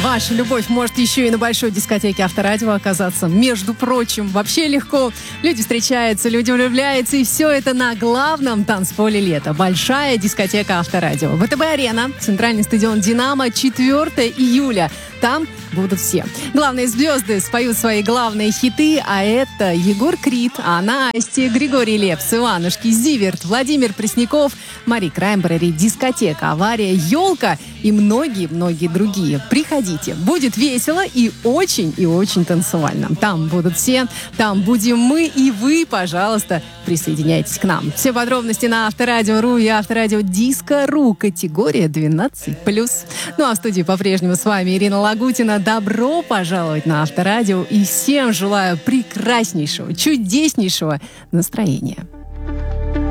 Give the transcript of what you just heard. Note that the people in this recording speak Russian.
ваша любовь может еще и на большой дискотеке Авторадио оказаться. Между прочим, вообще легко. Люди встречаются, люди влюбляются, и все это на главном танцполе лета. Большая дискотека Авторадио. ВТБ-арена, центральный стадион «Динамо», 4 июля. Там будут все. Главные звезды споют свои главные хиты, а это Егор Крид, Анна Асти, Григорий Лепс, Иванушки, Зиверт, Владимир Пресняков, Мари Краймбрери, дискотека «Авария», «Елка» и многие-многие другие. Приходите. Будет весело и очень танцевально. Там будут все, там будем мы, и вы, пожалуйста, присоединяйтесь к нам. Все подробности на Авторадио.ру и Авторадио Диско.ру, категория 12+. Ну а в студии по-прежнему с вами Ирина Лагутина. Добро пожаловать на Авторадио и всем желаю прекраснейшего, чудеснейшего настроения.